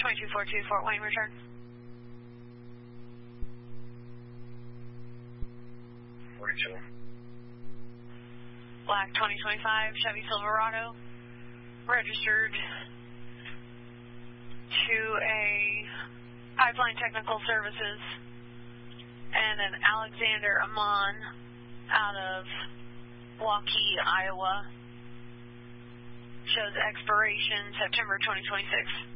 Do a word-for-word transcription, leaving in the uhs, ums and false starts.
twenty-two forty-two, Fort Wayne, return. forty-two. Black twenty twenty-five Chevy Silverado, registered to a Pipeline Technical Services and an Alexander Amon out of Waukee, Iowa. Shows expiration September twenty twenty-six.